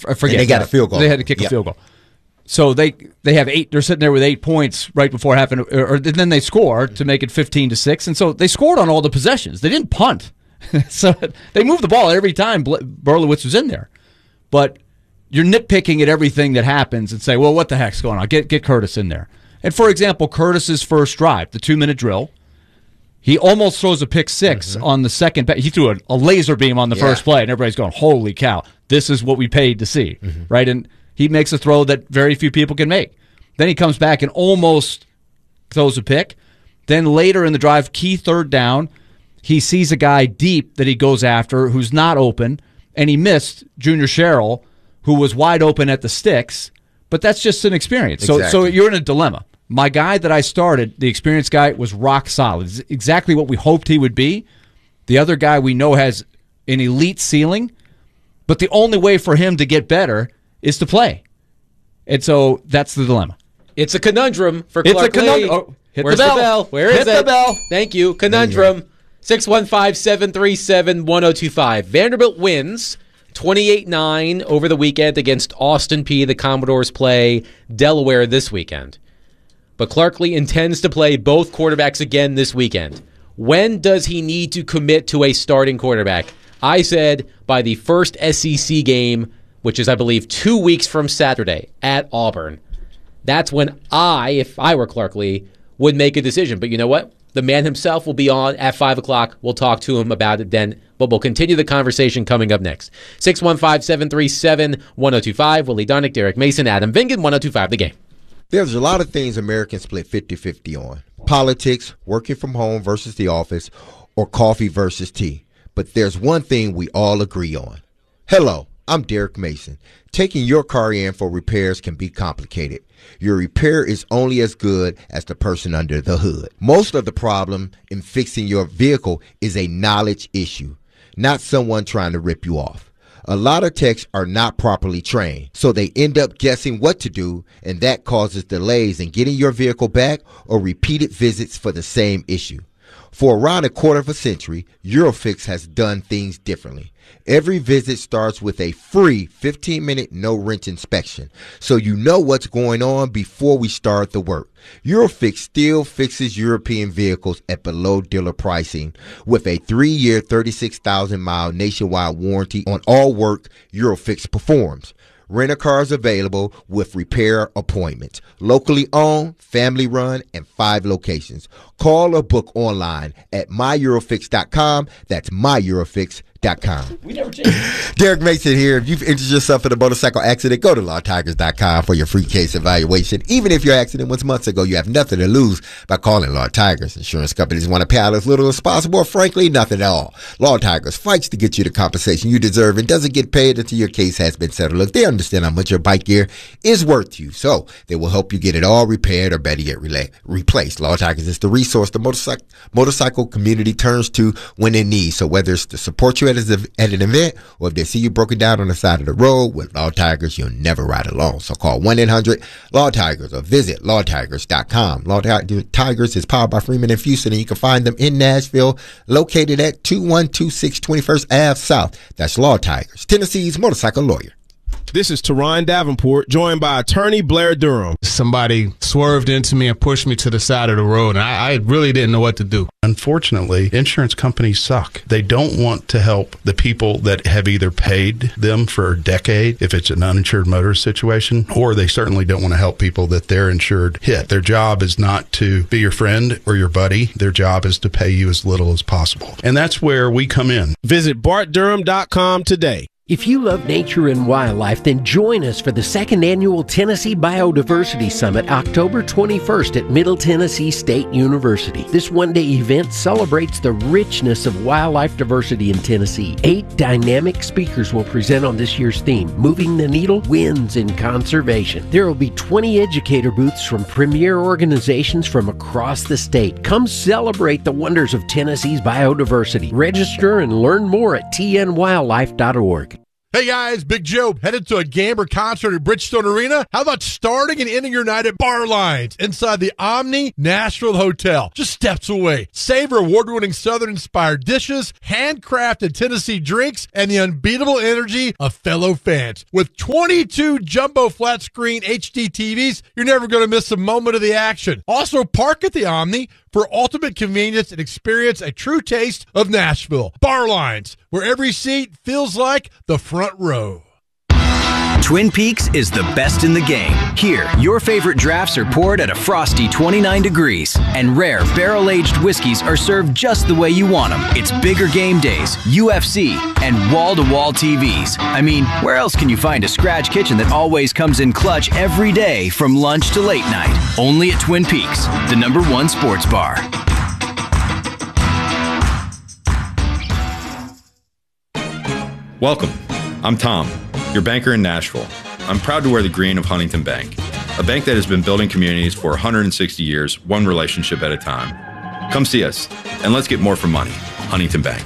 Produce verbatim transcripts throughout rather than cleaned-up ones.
I forget. And they got a field goal. They had to kick yep. a field goal. So they they have eight. They're sitting there with eight points right before half, or, or then they score to make it fifteen to six. And so they scored on all the possessions. They didn't punt, so they moved the ball every time Berlowitz was in there. But you're nitpicking at everything that happens and say, well, what the heck's going on? Get get Curtis in there. And for example, Curtis's first drive, the two minute drill, he almost throws a pick six mm-hmm. on the second. He threw a, a laser beam on the yeah. first play, and everybody's going, "Holy cow! This is what we paid to see." Mm-hmm. Right and. He makes a throw that very few people can make. Then he comes back and almost throws a pick. Then later in the drive, key third down, he sees a guy deep that he goes after who's not open, and he missed Junior Sherrill, who was wide open at the sticks. But that's just an experience. Exactly. So, so you're in a dilemma. My guy that I started, the experienced guy, was rock solid. It's exactly what we hoped he would be. The other guy we know has an elite ceiling, but the only way for him to get better is to play. And so that's the dilemma. It's a conundrum for it's Clark a conundrum. Oh, hit Where's the bell. the bell? Where is hit it? Hit the bell. Thank you. Conundrum. six one five, seven three seven, one oh two five. Vanderbilt wins twenty-eight nine over the weekend against Austin Peay. The Commodores play Delaware this weekend. But Clark Lea intends to play both quarterbacks again this weekend. When does he need to commit to a starting quarterback? I said by the first S E C game, which is, I believe, two weeks from Saturday at Auburn. That's when I, if I were Clark Lea, would make a decision. But you know what? The man himself will be on at five o'clock. We'll talk to him about it then. But we'll continue the conversation coming up next. six one five, seven three seven, one oh two five. Willie Dunnick, Derek Mason, Adam Vingan, one oh two five The Game. There's a lot of things Americans split fifty-fifty on. Politics, working from home versus the office, or coffee versus tea. But there's one thing we all agree on. Hello. I'm Derek Mason. Taking your car in for repairs can be complicated. Your repair is only as good as the person under the hood. Most of the problem in fixing your vehicle is a knowledge issue, not someone trying to rip you off. A lot of techs are not properly trained, so they end up guessing what to do, and that causes delays in getting your vehicle back or repeated visits for the same issue. For around a quarter of a century, Eurofix has done things differently. Every visit starts with a free fifteen minute no-wrench inspection, so you know what's going on before we start the work. Eurofix still fixes European vehicles at below dealer pricing with a three-year, thirty-six thousand mile nationwide warranty on all work Eurofix performs. Rent-a-cars available with repair appointments. Locally owned, family run, and five locations. Call or book online at my eurofix dot com. That's my eurofix dot com. We never changed. Derek Mason here. If you've injured yourself in a motorcycle accident, go to law tigers dot com for your free case evaluation. Even if your accident was months ago, you have nothing to lose by calling Law Tigers. Insurance companies want to pay out as little as possible, or frankly, nothing at all. Law Tigers fights to get you the compensation you deserve and doesn't get paid until your case has been settled. Look, they understand how much your bike gear is worth to you, so they will help you get it all repaired or better yet rela- replaced. Law Tigers is the resource the motorcycle motorcycle community turns to when in need. So whether it's to support you at, a, at an event or if they see you broken down on the side of the road, with Law Tigers, you'll never ride alone. So call one eight hundred law tigers or visit law tigers dot com. Law Tigers is powered by Freeman and Houston, and you can find them in Nashville, located at two one two six twenty-first Avenue South. That's Law Tigers, Tennessee's motorcycle lawyer. This is Teron Davenport, joined by attorney Blair Durham. Somebody swerved into me and pushed me to the side of the road, and I, I really didn't know what to do. Unfortunately, insurance companies suck. They don't want to help the people that have either paid them for a decade, if it's an uninsured motorist situation, or they certainly don't want to help people that they're insured hit. Their job is not to be your friend or your buddy. Their job is to pay you as little as possible. And that's where we come in. Visit bart durham dot com today. If you love nature and wildlife, then join us for the second annual Tennessee Biodiversity Summit, October twenty-first at Middle Tennessee State University. This one-day event celebrates the richness of wildlife diversity in Tennessee. Eight dynamic speakers will present on this year's theme, Moving the Needle, Wins in Conservation. There will be twenty educator booths from premier organizations from across the state. Come celebrate the wonders of Tennessee's biodiversity. Register and learn more at t n wildlife dot org. Hey guys, Big Joe, headed to a game or concert at Bridgestone Arena? How about starting and ending your night at Bar Lines inside the Omni Nashville Hotel, just steps away? Savor award-winning Southern-inspired dishes, handcrafted Tennessee drinks, and the unbeatable energy of fellow fans. With twenty-two jumbo flat-screen H D T Vs, you're never going to miss a moment of the action. Also, park at the Omni for ultimate convenience and experience a true taste of Nashville. Bar Lines, where every seat feels like the front row. Twin Peaks is the best in the game. Here, your favorite drafts are poured at a frosty twenty-nine degrees, and rare barrel-aged whiskeys are served just the way you want them. It's bigger game days, U F C, and wall-to-wall T Vs. I mean, where else can you find a scratch kitchen that always comes in clutch every day from lunch to late night? Only at Twin Peaks, the number one sports bar. Welcome. I'm Tom, your banker in Nashville. I'm proud to wear the green of Huntington Bank, a bank that has been building communities for one hundred sixty years, one relationship at a time. Come see us, and let's get more for money. Huntington Bank.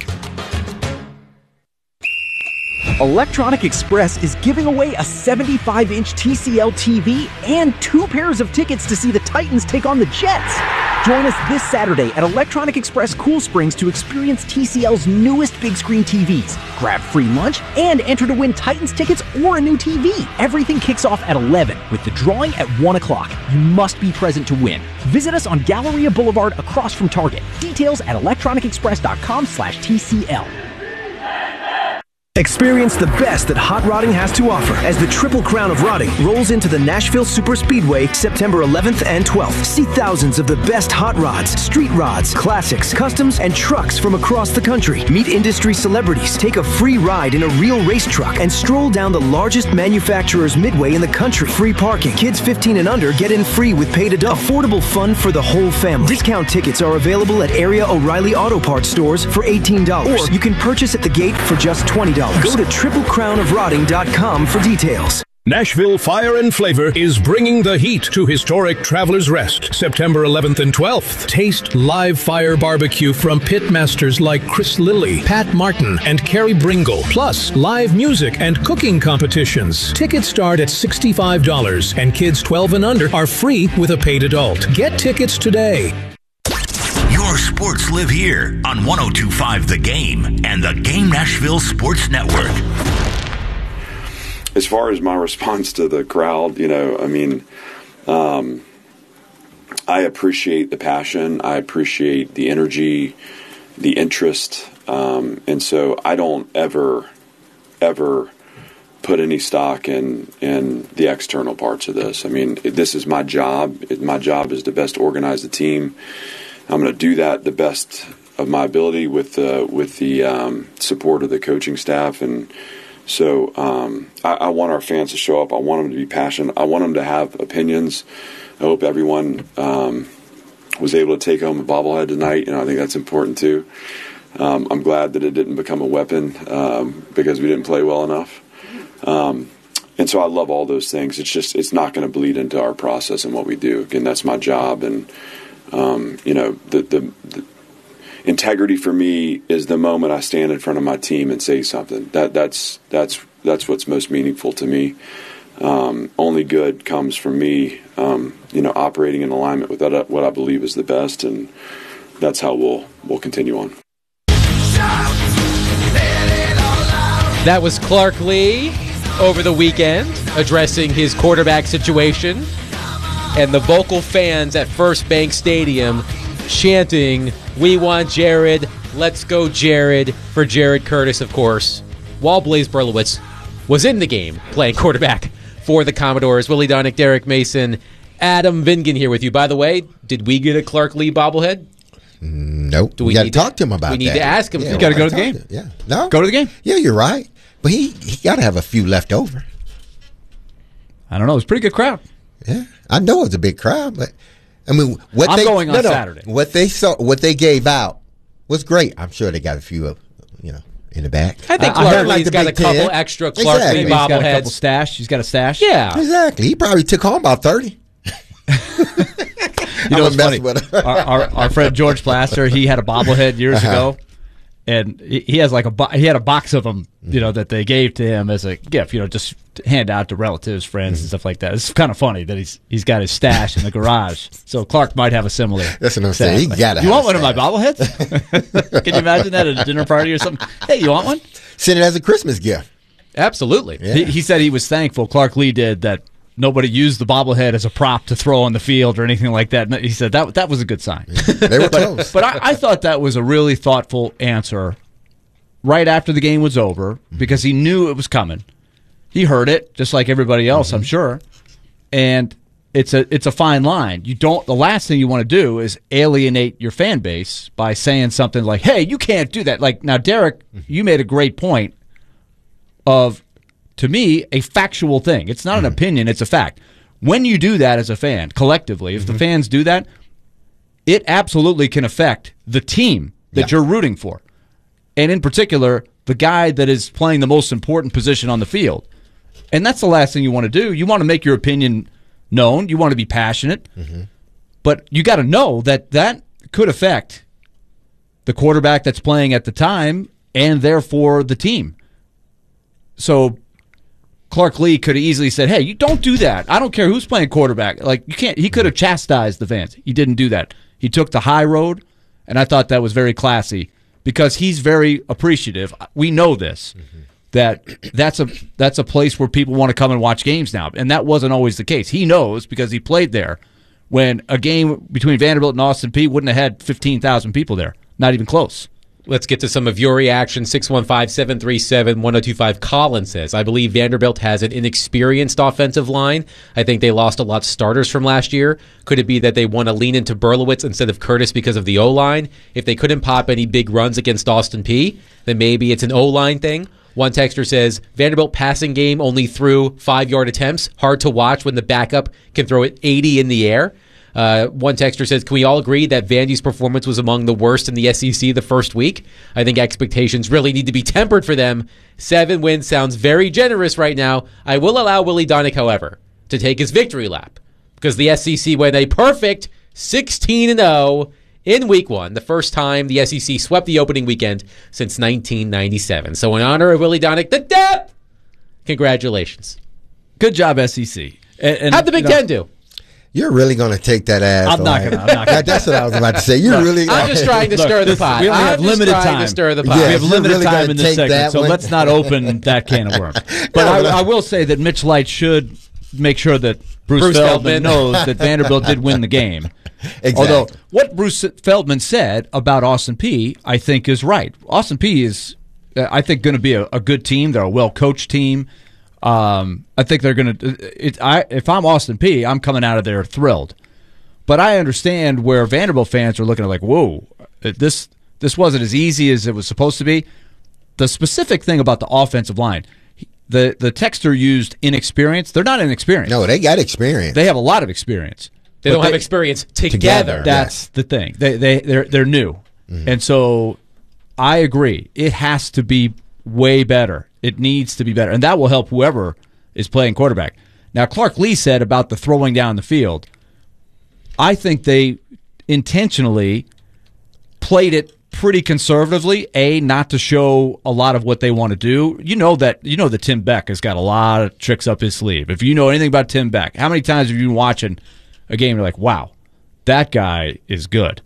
Electronic Express is giving away a seventy-five inch T C L T V and two pairs of tickets to see the Titans take on the Jets. Join us this Saturday at Electronic Express Cool Springs to experience T C L's newest big screen T Vs. Grab free lunch and enter to win Titans tickets or a new T V. Everything kicks off at eleven with the drawing at one o'clock. You must be present to win. Visit us on Galleria Boulevard across from Target. Details at electronicexpress.com slash TCL. Experience the best that hot rodding has to offer as the Triple Crown of Rodding rolls into the Nashville Super Speedway September eleventh and twelfth. See thousands of the best hot rods, street rods, classics, customs, and trucks from across the country. Meet industry celebrities, take a free ride in a real race truck, and stroll down the largest manufacturer's midway in the country. Free parking. Kids fifteen and under get in free with paid adult. Affordable fun for the whole family. Discount tickets are available at area O'Reilly Auto Parts stores for eighteen dollars. Or you can purchase at the gate for just twenty dollars. Go to triple crown of rodding dot com for details. Nashville Fire and Flavor is bringing the heat to historic Travelers Rest, September eleventh and twelfth. Taste live fire barbecue from pit masters like Chris Lilly, Pat Martin, and Carrie Bringle, plus live music and cooking competitions. Tickets start at sixty-five dollars, and kids twelve and under are free with a paid adult. Get tickets today. Your sports live here on one oh two point five The Game and the Game Nashville Sports Network. As far as my response to the crowd, you know, I mean, um, I appreciate the passion. I appreciate the energy, the interest. Um, and so I don't ever, ever put any stock in, in the external parts of this. I mean, it, this is my job. It, my job is to best organize the team. I'm going to do that the best of my ability with the with the um, support of the coaching staff, and so um, I, I want our fans to show up. I want them to be passionate. I want them to have opinions. I hope everyone um, was able to take home a bobblehead tonight. You know, I think that's important too. Um, I'm glad that it didn't become a weapon um, because we didn't play well enough. Um, and so I love all those things. It's just it's not going to bleed into our process and what we do. Again, that's my job, and Um, you know, the, the, the integrity for me is the moment I stand in front of my team and say something. That that's that's that's what's most meaningful to me. Um, only good comes from me, um, you know, operating in alignment with that, what I believe is the best, and that's how we'll we'll continue on. That was Clark Lee over the weekend addressing his quarterback situation. And the vocal fans at First Bank Stadium chanting, "We want Jared, let's go Jared," for Jared Curtis, of course, while Blaze Berlowitz was in the game playing quarterback for the Commodores. Willie Donick, Derek Mason, Adam Vingan here with you. By the way, did we get a Clark Lee bobblehead? Nope. Do we we got to need talk to, to him about that. We need that. to ask him. Yeah, you got to go to the game. To, yeah. No? Go to the game. Yeah, you're right. But he, he got to have a few left over. I don't know. It was a pretty good crowd. Yeah. I know it's a big crowd, but I mean, what I'm they going on no, no, Saturday. What they saw, what they gave out was great. I'm sure they got a few, you know, in the back. I think I, Clark I Lee's like got a Big couple Ten. extra Clark Exactly. Lee Maybe he's got a couple bobbleheads. stash. He's got a stash. Yeah, exactly. He probably took home about thirty. You know, it's mess funny. with Our, our, our friend George Plaster, he had a bobblehead years Uh-huh. ago, and he he has like a bo- he had a box of them, you know, that they gave to him as a gift, you know, just to hand out to relatives, friends, and stuff like that. It's kind of funny that he's he's got his stash in the garage. So Clark might have a similar. That's what I'm saying. He gotta. You have want a one of my bobbleheads? Can you imagine that at a dinner party or something? Hey, you want one? Send it as a Christmas gift. Absolutely. Yeah. He, he said he was thankful, Clark Lee did, that nobody used the bobblehead as a prop to throw on the field or anything like that. He said that that was a good sign. They were close. But I, I thought that was a really thoughtful answer right after the game was over because he knew it was coming. He heard it just like everybody else, mm-hmm. I'm sure. And it's a it's a fine line. You don't. The last thing you want to do is alienate your fan base by saying something like, "Hey, you can't do that." Like now, Derek, you made a great point of, to me, a factual thing. It's not an opinion, it's a fact. When you do that as a fan, collectively, if mm-hmm. the fans do that, it absolutely can affect the team that yeah. you're rooting for. And in particular, the guy that is playing the most important position on the field. And that's the last thing you want to do. You want to make your opinion known. You want to be passionate. Mm-hmm. But you got to know that that could affect the quarterback that's playing at the time and therefore the team. So Clark Lee could have easily said, "Hey, you don't do that. I don't care who's playing quarterback." Like you can't. He could have chastised the fans. He didn't do that. He took the high road, and I thought that was very classy because he's very appreciative. We know this mm-hmm. that that's a that's a place where people want to come and watch games now, and that wasn't always the case. He knows because he played there when a game between Vanderbilt and Austin Peay wouldn't have had fifteen thousand people there, not even close. Let's get to some of your reaction. six one five, seven three seven, one oh two five. Colin says, I believe Vanderbilt has an inexperienced offensive line. I think they lost a lot of starters from last year. Could it be that they want to lean into Berlowitz instead of Curtis because of the O-line? If they couldn't pop any big runs against Austin Peay, then maybe it's an O-line thing. One texter says, Vanderbilt passing game only threw five-yard attempts. Hard to watch when the backup can throw it eighty in the air. Uh, one texter says, can we all agree that Vandy's performance was among the worst in the S E C the first week? I think expectations really need to be tempered for them. Seven wins sounds very generous right now. I will allow Willie Donick, however, to take his victory lap because the S E C went a perfect sixteen and oh in week one, the first time the S E C swept the opening weekend since nineteen ninety-seven. So in honor of Willie Donick, the dep, congratulations. Good job, S E C. And, and how'd the Big you know, Ten do? You're really going to take that ass. I'm not going to. I'm not gonna. That's what I was about to say. You're Look, really. I'm just trying to Look, stir the this, pot. We only I'm have just limited trying time. to stir the pot. Yeah, we have limited really time in this segment, so one. let's not open that can of worms. But I, I will say that Mitch Light should make sure that Bruce, Bruce Feldman, Feldman knows that Vanderbilt did win the game. Exactly. Although what Bruce Feldman said about Austin Peay, I think is right. Austin Peay is, uh, I think, going to be a, a good team. They're a well-coached team. Um, I think they're going to. I if I'm Austin Peay, I'm coming out of there thrilled. But I understand where Vanderbilt fans are looking at like, whoa, this this wasn't as easy as it was supposed to be. The specific thing about the offensive line, the the texter used inexperience. They're not inexperienced. No, they got experience. They have a lot of experience. They don't they, have experience together. together That's yes. the thing. They they they're they're new, mm-hmm. and so I agree. It has to be way better. It needs to be better, and that will help whoever is playing quarterback. Now, Clark Lee said about the throwing down the field. I think they intentionally played it pretty conservatively, A, not to show a lot of what they want to do. You know that you know that Tim Beck has got a lot of tricks up his sleeve. If you know anything about Tim Beck, how many times have you been watching a game and you're like, wow, that guy is good.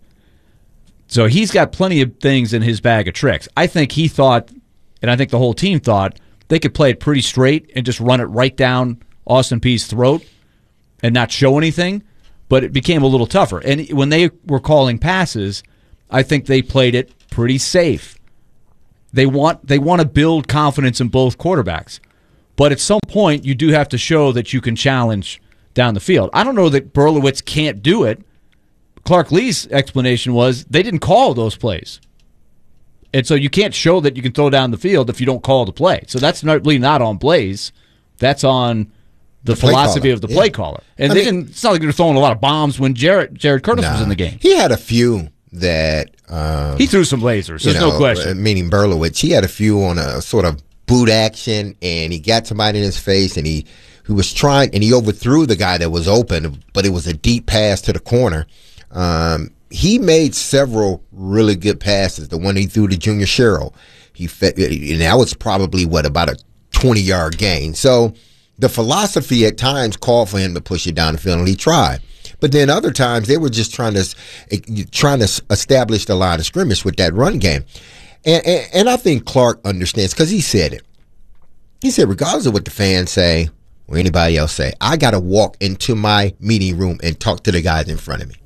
So he's got plenty of things in his bag of tricks. I think he thought, and I think the whole team thought, they could play it pretty straight and just run it right down Austin Peay's throat and not show anything. But it became a little tougher. And when they were calling passes, I think they played it pretty safe. They want they want to build confidence in both quarterbacks. But at some point, you do have to show that you can challenge down the field. I don't know that Berlowitz can't do it. Clark Lee's explanation was they didn't call those plays. And so you can't show that you can throw down the field if you don't call the play. So that's not really not on Blaze. That's on the, the philosophy of the play yeah. caller. And I they mean, didn't. It's not like they're throwing a lot of bombs when Jared Jared Curtis nah, was in the game. He had a few that um, he threw some lasers. There's know, no question. Meaning Berlowitz, he had a few on a sort of boot action, and he got somebody in his face, and he he was trying, and he overthrew the guy that was open, but it was a deep pass to the corner. Um, he made several really good passes. The one he threw to Junior Sherrill, he fed, and that was probably what about a twenty-yard gain. So the philosophy at times called for him to push it down the field, and he tried. But then other times they were just trying to trying to establish the line of scrimmage with that run game. And, and, and I think Clark understands because he said it. He said, regardless of what the fans say or anybody else say, I got to walk into my meeting room and talk to the guys in front of me.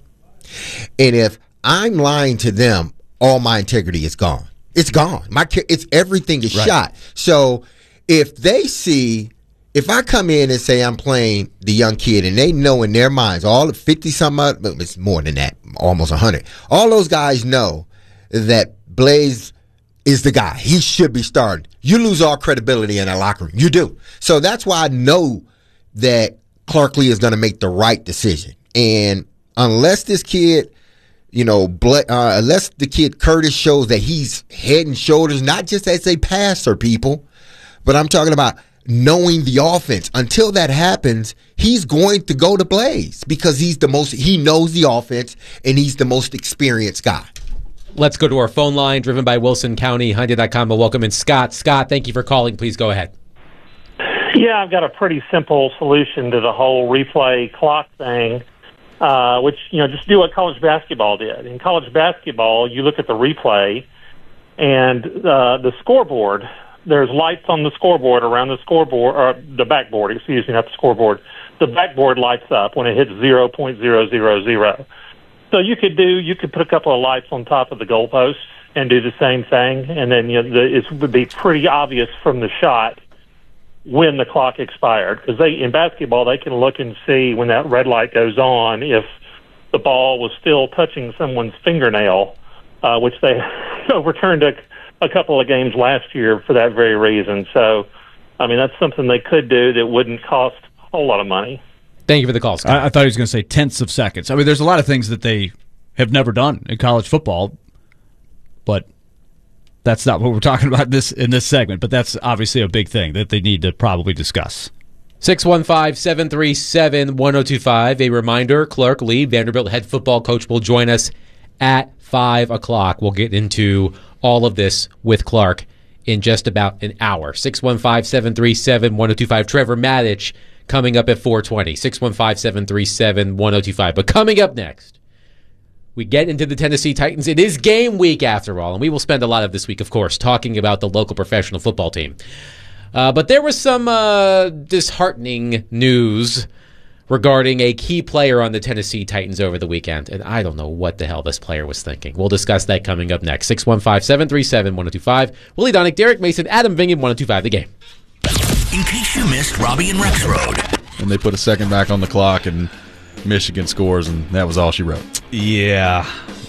And if I'm lying to them, all my integrity is gone. It's gone. My it's everything is right. shot. So if they see, if I come in and say I'm playing the young kid and they know in their minds, all of fifty-some, it's more than that, almost one hundred, all those guys know that Blaze is the guy. He should be starting. You lose all credibility in that locker room. You do. So that's why I know that Clark Lea is going to make the right decision. And unless this kid, you know, uh, unless the kid Curtis shows that he's head and shoulders, not just as a passer, people, but I'm talking about knowing the offense. Until that happens, he's going to go to Blaze because he's the most, he knows the offense and he's the most experienced guy. Let's go to our phone line, driven by Wilson County, Hyundai dot com. Welcome in Scott. Scott, thank you for calling. Please go ahead. Yeah, I've got a pretty simple solution to the whole replay clock thing, uh, which, you know, just do what college basketball did. In college basketball, you look at the replay and uh, the scoreboard, there's lights on the scoreboard around the scoreboard, or the backboard, excuse me, not the scoreboard. The backboard lights up when it hits zero point zero zero zero. So you could do, you could put a couple of lights on top of the goalposts and do the same thing, and then you know, the, it would be pretty obvious from the shot when the clock expired. Because they in basketball, they can look and see when that red light goes on if the ball was still touching someone's fingernail, uh, which they overturned a, a couple of games last year for that very reason. So, I mean, that's something they could do that wouldn't cost a whole lot of money. Thank you for the call, Scott. I, I thought he was going to say tenths of seconds. I mean, there's a lot of things that they have never done in college football, but that's not what we're talking about this in this segment. But that's obviously a big thing that they need to probably discuss. six one five, seven three seven, one zero two five. A reminder, Clark Lea, Vanderbilt head football coach, will join us at five o'clock. We'll get into all of this with Clark in just about an hour. six one five, seven three seven, one zero two five. Trevor Maddich coming up at four twenty. six one five, seven three seven, one zero two five. But coming up next, we get into the Tennessee Titans. It is game week after all, and we will spend a lot of this week, of course, talking about the local professional football team. Uh, but there was some uh, disheartening news regarding a key player on the Tennessee Titans over the weekend, and I don't know what the hell this player was thinking. We'll discuss that coming up next. six one five, seven three seven, one zero two five. Willie Donick, Derek Mason, Adam Vingan, one zero two five, The Game. In case you missed Robbie and Rex Road. And they put a second back on the clock, and Michigan scores, and that was all she wrote. Yeah,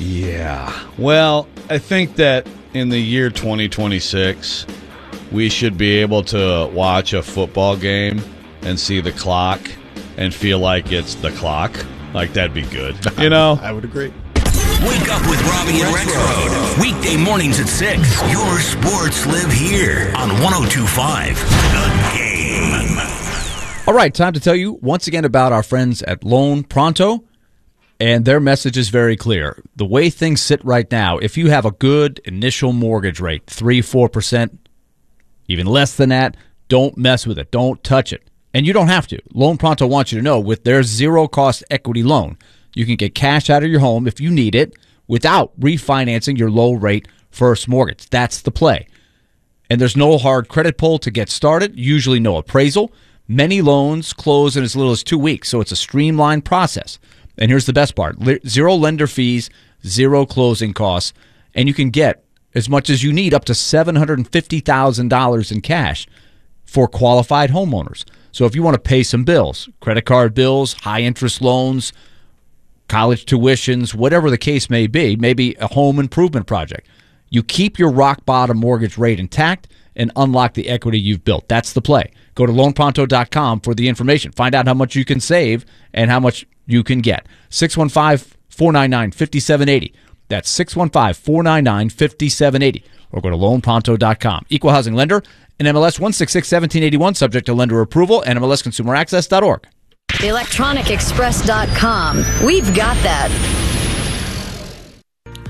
yeah. Well, I think that in the year twenty twenty-six, we should be able to watch a football game and see the clock and feel like it's the clock. Like, that'd be good. You know? I would agree. Wake up with Robbie and Rex Road. Weekday mornings at six. Your sports live here on one oh two point five The Game. All right, time to tell you once again about our friends at Loan Pronto. And their message is very clear. The way things sit right now, if you have a good initial mortgage rate, three, four percent, even less than that, don't mess with it. Don't touch it. And you don't have to. Loan Pronto wants you to know with their zero-cost equity loan, you can get cash out of your home if you need it without refinancing your low-rate first mortgage. That's the play. And there's no hard credit pull to get started, usually no appraisal. Many loans close in as little as two weeks, so it's a streamlined process. And here's the best part. Zero lender fees, zero closing costs, and you can get as much as you need, up to seven hundred fifty thousand dollars in cash for qualified homeowners. So if you want to pay some bills, credit card bills, high-interest loans, college tuitions, whatever the case may be, maybe a home improvement project, you keep your rock-bottom mortgage rate intact and unlock the equity you've built. That's the play. Go to loan pronto dot com for the information. Find out how much you can save and how much you can get. six one five, four nine nine, five seven eight zero. That's six one five, four nine nine, five seven eight zero. Or go to loan pronto dot com. Equal housing lender and M L S one six six, one seven eight one, subject to lender approval, and M L S consumer access dot org. the electronic express dot com. We've got that.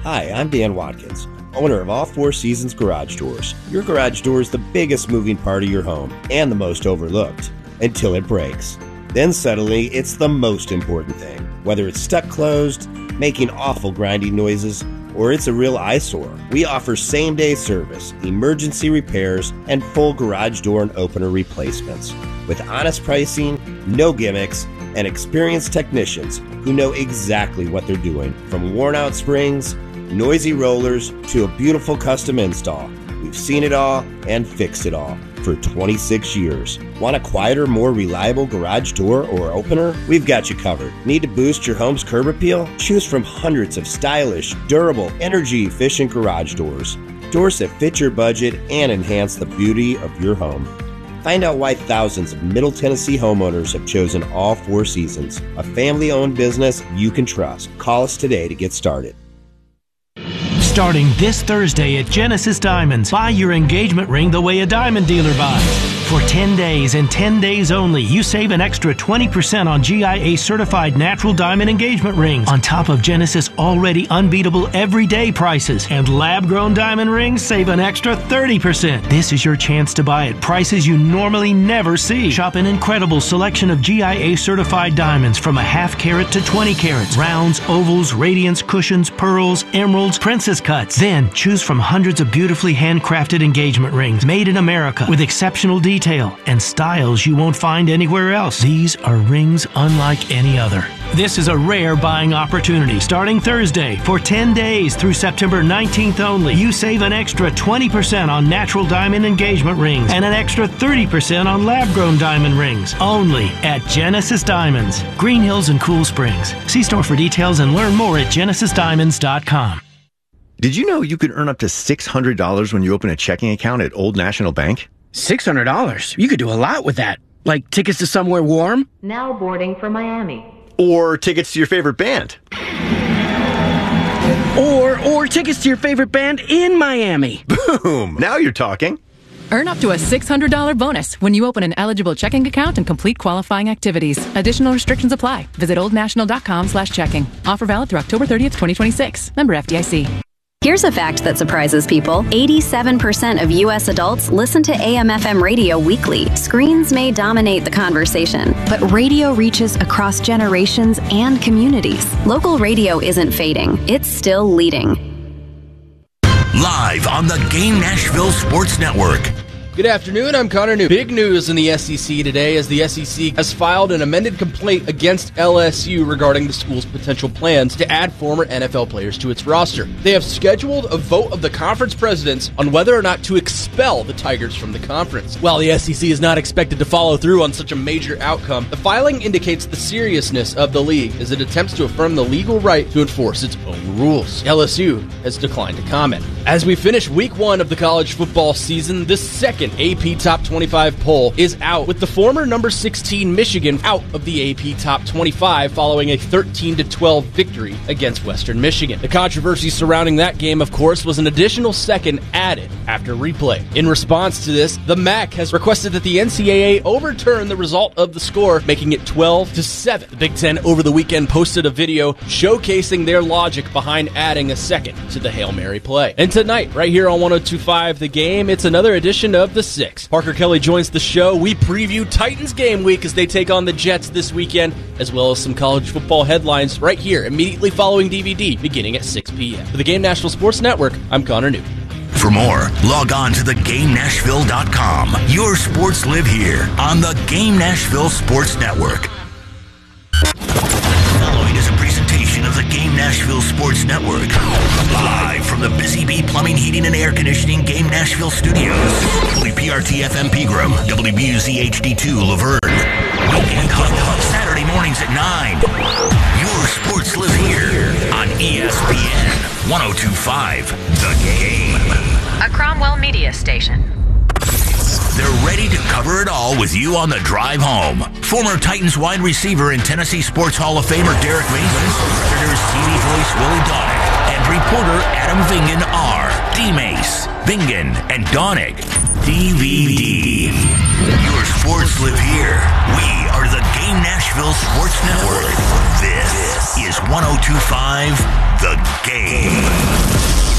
Hi, I'm Dan Watkins, owner of All Four Seasons Garage Doors. Your garage door is the biggest moving part of your home and the most overlooked until it breaks. Then suddenly, it's the most important thing. Whether it's stuck closed, making awful grinding noises, or it's a real eyesore, we offer same-day service, emergency repairs, and full garage door and opener replacements. With honest pricing, no gimmicks, and experienced technicians who know exactly what they're doing. From worn-out springs, noisy rollers, to a beautiful custom install, we've seen it all and fixed it all for twenty-six years. Want a quieter, more reliable garage door or opener? We've got you covered. Need to boost your home's curb appeal? Choose from hundreds of stylish, durable, energy-efficient garage doors. Doors that fit your budget and enhance the beauty of your home. Find out why thousands of Middle Tennessee homeowners have chosen All Four Seasons, a family-owned business you can trust. Call us today to get started. Starting this Thursday at Genesis Diamonds, buy your engagement ring the way a diamond dealer buys. For ten days and ten days only, you save an extra twenty percent on G I A-certified natural diamond engagement rings, on top of Genesis' already unbeatable everyday prices. And lab-grown diamond rings save an extra thirty percent. This is your chance to buy at prices you normally never see. Shop an incredible selection of G I A-certified diamonds from a half carat to twenty carats. Rounds, ovals, radiance, cushions, pearls, emeralds, princess cuts. Then choose from hundreds of beautifully handcrafted engagement rings made in America with exceptional detail and styles you won't find anywhere else. These are rings unlike any other. This is a rare buying opportunity. Starting Thursday for ten days through September nineteenth only, you save an extra twenty percent on natural diamond engagement rings and an extra thirty percent on lab-grown diamond rings. Only at Genesis Diamonds, Green Hills and Cool Springs. See store for details and learn more at genesis diamonds dot com. Did you know you could earn up to six hundred dollars when you open a checking account at Old National Bank? six hundred dollars? You could do a lot with that. Like tickets to somewhere warm? Now boarding for Miami. Or tickets to your favorite band? Or, or tickets to your favorite band in Miami. Boom! Now you're talking. Earn up to a six hundred dollars bonus when you open an eligible checking account and complete qualifying activities. Additional restrictions apply. Visit oldnational.com slash checking. Offer valid through October thirtieth, twenty twenty-six. Member F D I C. Here's a fact that surprises people. eighty-seven percent of U S adults listen to A M F M radio weekly. Screens may dominate the conversation, but radio reaches across generations and communities. Local radio isn't fading. It's still leading. Live on the Game Nashville Sports Network. Good afternoon, I'm Connor New. Big news in the S E C today as the S E C has filed an amended complaint against L S U regarding the school's potential plans to add former N F L players to its roster. They have scheduled a vote of the conference presidents on whether or not to expel the Tigers from the conference. While the S E C is not expected to follow through on such a major outcome, the filing indicates the seriousness of the league as it attempts to affirm the legal right to enforce its own rules. L S U has declined to comment. As we finish week one of the college football season, the second A P Top twenty-five poll is out, with the former number sixteen Michigan out of the A P Top twenty-five following a thirteen to twelve victory against Western Michigan. The controversy surrounding that game, of course, was an additional second added after replay. In response to this, the M A C has requested that the N C double A overturn the result of the score, making it twelve to seven. The Big Ten over the weekend posted a video showcasing their logic behind adding a second to the Hail Mary play. And tonight, right here on one oh two point five The Game, it's another edition of The Six. Parker Kelly joins the show. We preview Titans game week as they take on the Jets this weekend, as well as some college football headlines right here, immediately following D V D, beginning at six p.m. For the Game National Sports Network, I'm Connor New. For more, log on to the game nashville dot com. Your sports live here on the Game Nashville Sports Network. Following is a presentation of the Game Nashville Sports Network. Live from the Busy Bee Plumbing, Heating, and Air Conditioning Game Nashville Studios. W P R T F M Pegram, W B U Z H D two Laverne. Weekend Huddle, Saturday mornings at nine. Your sports live here on E S P N one oh two point five The Game. A Cromwell Media Station. They're ready to cover it all with you on the drive home. Former Titans wide receiver and Tennessee Sports Hall of Famer Derek Mason, Predators T V voice Willie Donick, and reporter Adam Vingan are D-Mace, Vingan, and Donick. D V D. Your sports live here. We are the Game Nashville Sports Network. This is one oh two point five The Game.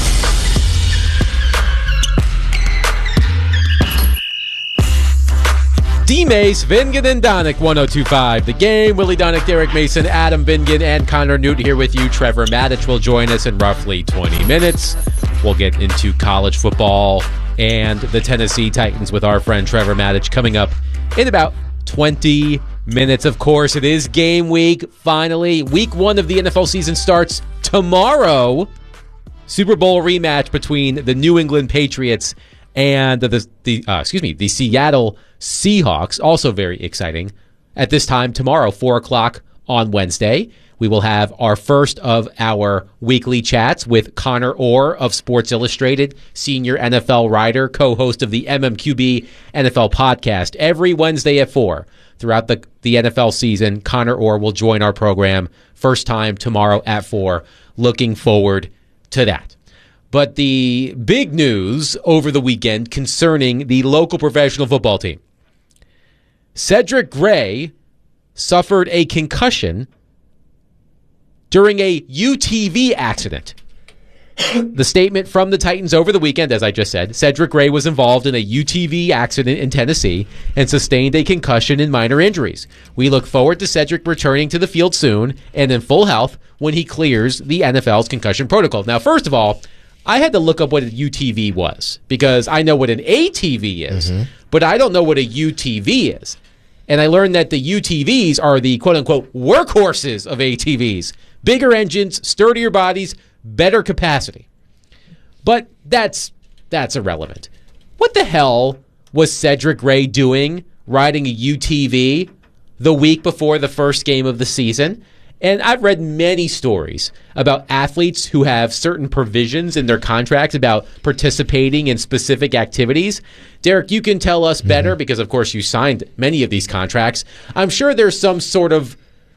D-Mace, Vingan, and Donick, one oh two point five The Game. Willie Donick, Derek Mason, Adam Vingan, and Connor Newt here with you. Trevor Maddich will join us in roughly twenty minutes. We'll get into college football and the Tennessee Titans with our friend Trevor Maddich coming up in about twenty minutes. Of course, it is game week. Finally, week one of the N F L season starts tomorrow. Super Bowl rematch between the New England Patriots and the, the uh, excuse me, the Seattle Seahawks. Also very exciting. At this time tomorrow, four o'clock on Wednesday, we will have our first of our weekly chats with Connor Orr of Sports Illustrated, senior N F L writer, co-host of the M M Q B N F L podcast. Every Wednesday at four throughout the, the N F L season, Connor Orr will join our program. First time tomorrow at four. Looking forward to that. But the big news over the weekend concerning the local professional football team. Cedric Gray suffered a concussion during a U T V accident. The statement from the Titans over the weekend, as I just said, Cedric Gray was involved in a U T V accident in Tennessee and sustained a concussion and minor injuries. We look forward to Cedric returning to the field soon and in full health when he clears the N F L's concussion protocol. Now, first of all, I had to look up what a U T V was because I know what an A T V is, mm-hmm. but I don't know what a U T V is. And I learned that the U T Vs are the quote-unquote workhorses of A T Vs. Bigger engines, sturdier bodies, better capacity. But that's that's irrelevant. What the hell was Cedric Gray doing riding a U T V the week before the first game of the season? And I've read many stories about athletes who have certain provisions in their contracts about participating in specific activities. Derek, you can tell us better because, of course, you signed many of these contracts. I'm sure there's some sort of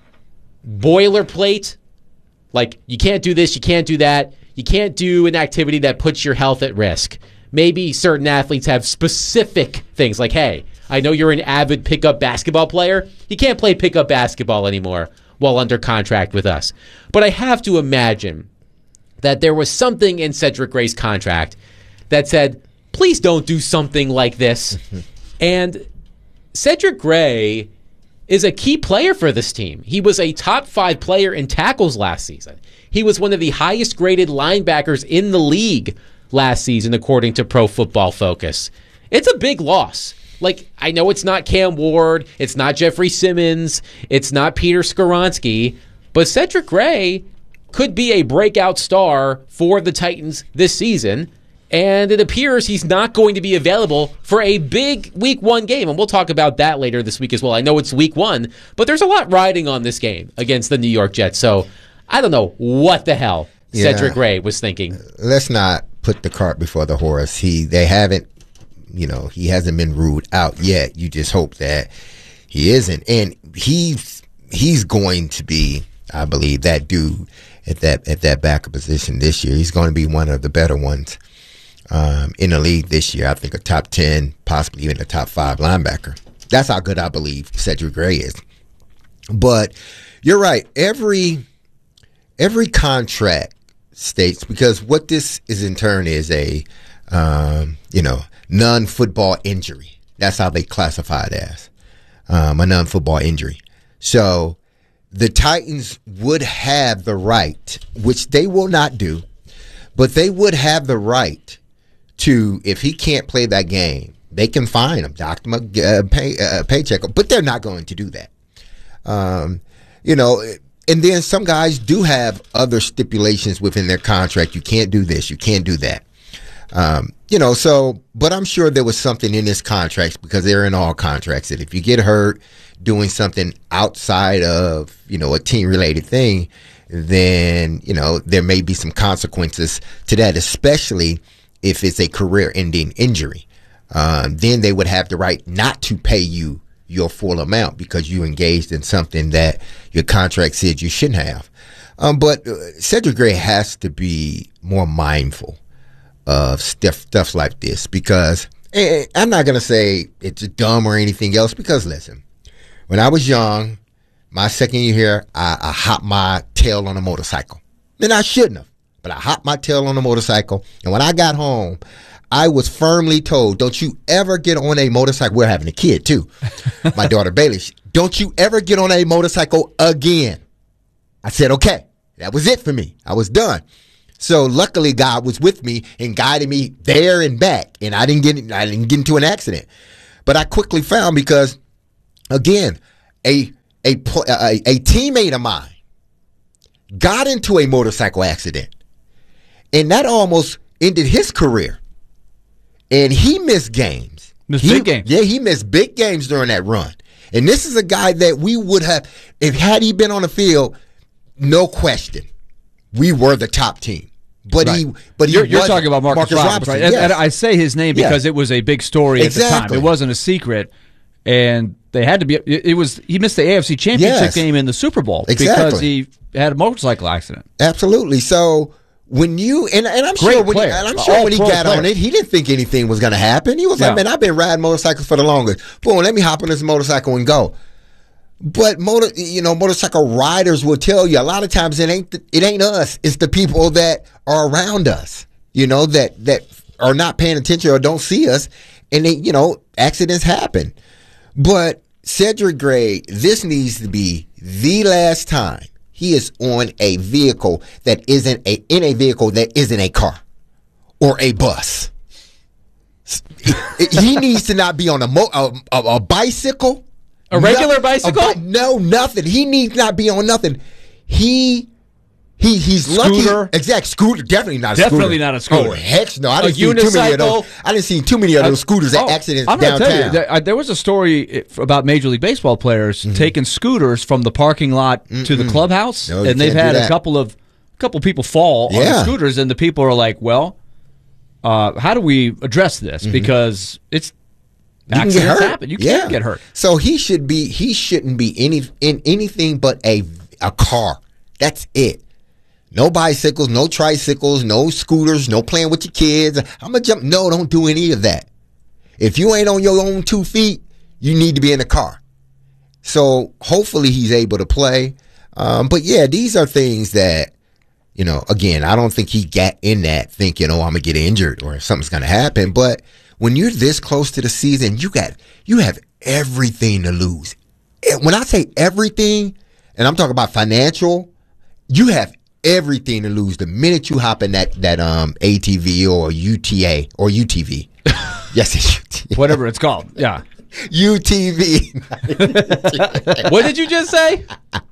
boilerplate, like you can't do this, you can't do that, you can't do an activity that puts your health at risk. Maybe certain athletes have specific things like, hey, I know you're an avid pickup basketball player. You can't play pickup basketball anymore while under contract with us. But I have to imagine that there was something in Cedric Gray's contract that said, please don't do something like this. And Cedric Gray is a key player for this team. He was a top five player in tackles last season. He was one of the highest graded linebackers in the league last season, according to Pro Football Focus. It's a big loss. Like, I know it's not Cam Ward, it's not Jeffrey Simmons, it's not Peter Skoronski, but Cedric Gray could be a breakout star for the Titans this season, and it appears he's not going to be available for a big week one game, and we'll talk about that later this week as well. I know it's week one, but there's a lot riding on this game against the New York Jets, so I don't know what the hell yeah. Cedric Gray was thinking. Let's not put the cart before the horse. He, they haven't You know, he hasn't been ruled out yet. You just hope that he isn't. And he's he's going to be, I believe, that dude at that at that backup position this year. He's going to be one of the better ones um, in the league this year. I think a top ten, possibly even a top five linebacker. That's how good I believe Cedric Gray is. But you're right. Every every contract states, because what this is in turn is a, um, you know, non-football injury. That's how they classify it as, um, a non-football injury. So the Titans would have the right, which they will not do, but they would have the right to, if he can't play that game, they can fine him, dock him a uh, pay, uh, paycheck, but they're not going to do that. Um, you know, and then some guys do have other stipulations within their contract. You can't do this, you can't do that. Um, you know, so, but I'm sure there was something in his contracts, because they're in all contracts, that if you get hurt doing something outside of, you know, a team related thing, then, you know, there may be some consequences to that, especially if it's a career ending injury. Um, then they would have the right not to pay you your full amount because you engaged in something that your contract said you shouldn't have. Um, but uh, Cedric Gray has to be more mindful of stuff, stuff like this, because eh, I'm not going to say it's dumb or anything else, because listen, when I was young, my second year here, I, I hopped my tail on a motorcycle. And I shouldn't have, but I hopped my tail on a motorcycle. And when I got home, I was firmly told, don't you ever get on a motorcycle. We're having a kid, too. My daughter, Bailey. Don't you ever get on a motorcycle again. I said, okay. That was it for me. I was done. So luckily, God was with me and guided me there and back. And I didn't get I didn't get into an accident. But I quickly found because, again, a a a, a teammate of mine got into a motorcycle accident. And that almost ended his career. And he missed games. Missed he, big games. Yeah, he missed big games during that run. And this is a guy that we would have, if had he been on the field, no question, we were the top team. But right. he, but he you're, you're talking about Marcus, Marcus Roberts, Robinson, right? And, yes. and I say his name because yeah. it was a big story exactly. at the time. It wasn't a secret, and they had to be. It, it was he missed the A F C Championship yes. game in the Super Bowl exactly. because he had a motorcycle accident. Absolutely. So. When you and, and I'm Great sure when he, player. and I'm sure All when he pro got player. on it, he didn't think anything was going to happen. He was No. like, "Man, I've been riding motorcycles for the longest. Boom, let me hop on this motorcycle and go." But motor, you know, motorcycle riders will tell you a lot of times it ain't the, it ain't us. It's the people that are around us. You know that that are not paying attention or don't see us, and they, you know, accidents happen. But Cedric Gray, this needs to be the last time he is on a vehicle that isn't a in a vehicle that isn't a car or a bus. He needs to not be on a mo- a, a, a bicycle, a regular no, bicycle. A bi- no, nothing. He needs not be on nothing. He he he's Scooter. lucky. Exact scooter. Definitely not. A Definitely scooter. not a scooter. Oh heck no! I A didn't see too many of those. unicycle. I didn't see too many of those scooters at Oh, accidents I'm gonna downtown. tell you, there, uh, there was a story about Major League Baseball players Mm-hmm. taking scooters from the parking lot to the clubhouse, No, you and they've can't do had a that. couple of couple people fall on the Yeah. scooters, and the people are like, "Well, uh, how do we address this? Because it's You can get accidents hurt. happen. You yeah. can get hurt." So he should be. He shouldn't be any in anything but a a car. That's it. No bicycles, no tricycles, no scooters, no playing with your kids. I'm gonna jump. No, don't do any of that. If you ain't on your own two feet, you need to be in the car. So hopefully he's able to play. Um, but yeah, these are things that, you know, again, I don't think he got in that thinking, oh, I'm gonna get injured or something's gonna happen. But when you're this close to the season, you got you have everything to lose. And when I say everything, and I'm talking about financial, you have everything to lose the minute you hop in that that um A T V or U T A or U T V. Yes, it's U T V. Whatever it's called. Yeah. U T V. What did you just say?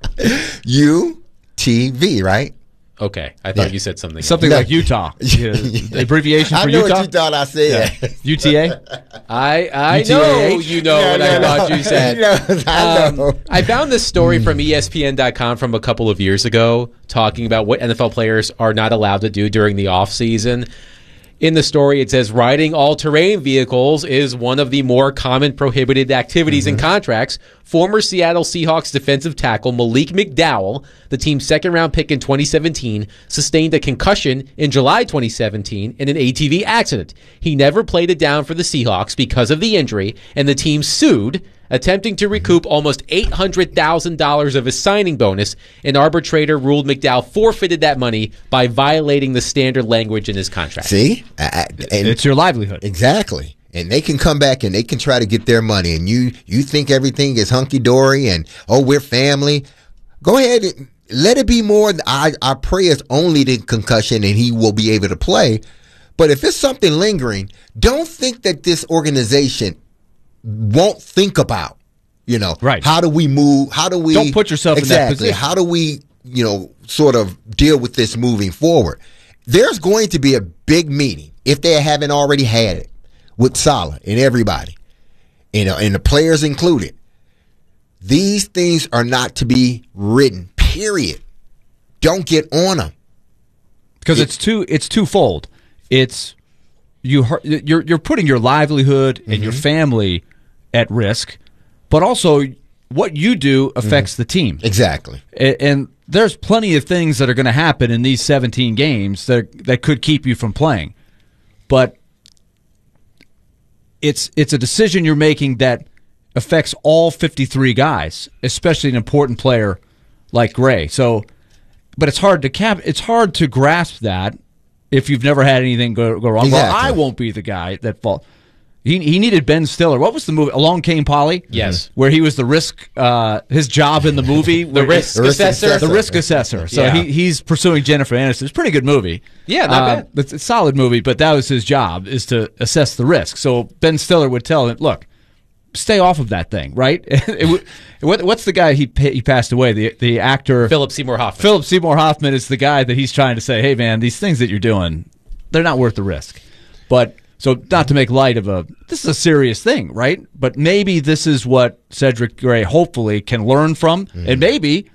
U T V, right? Okay, I thought Yeah. you said something. Something else. like Utah. Yeah, the abbreviation I for know Utah. what you thought I said. Yeah. U T A. I I U T A know H? you know No, what no, I no. thought you said. No, I know. Um, I found this story from E S P N dot com from a couple of years ago talking about what N F L players are not allowed to do during the offseason. In the story, it says riding all-terrain vehicles is one of the more common prohibited activities Mm-hmm. in contracts. Former Seattle Seahawks defensive tackle Malik McDowell, the team's second-round pick in twenty seventeen, sustained a concussion in July twenty seventeen in an A T V accident. He never played it down for the Seahawks because of the injury, and the team sued, attempting to recoup almost eight hundred thousand dollars of his signing bonus. An arbitrator ruled McDowell forfeited that money by violating the standard language in his contract. See? I, I, and It's your livelihood. Exactly. And they can come back and they can try to get their money. And you you think everything is hunky-dory and, oh, we're family. Go ahead and let it be more. I, I pray it's only the concussion and he will be able to play. But if it's something lingering, don't think that this organization won't think about, you know, Right. how do we move? How do we Don't put yourself in that exactly, position. How do we, you know, sort of deal with this moving forward? There's going to be a big meeting, if they haven't already had it, with Saleh and everybody, you know, and the players included. These things are not to be written, period. Don't get on them. Because it's two it's twofold. It's you hurt- you're you're putting your livelihood and your family at risk, but also what you do affects the team. Exactly. A- And there's plenty of things that are going to happen in these seventeen games that that could keep you from playing. But it's it's a decision you're making that affects all fifty-three guys, especially an important player like Gray. So but it's hard to cap. It's hard to grasp that if you've never had anything go, go wrong. Exactly. Well, I won't be the guy that fall. He he needed Ben Stiller. What was the movie? Along Came Polly. Yes, where he was the risk. Uh, his job in the movie, the risk the assessor. assessor. The risk assessor. So yeah. he he's pursuing Jennifer Aniston. It's a pretty good movie. Yeah, not uh, bad. It's a solid movie, but that was his job, is to assess the risk. So Ben Stiller would tell him, look, stay off of that thing, right? it, what, what's the guy he he passed away? The the actor Philip Seymour Hoffman. Philip Seymour Hoffman is the guy that he's trying to say, hey man, these things that you're doing, they're not worth the risk. But so not to make light of a, this is a serious thing, right? But maybe this is what Cedric Gray hopefully can learn from, mm. and maybe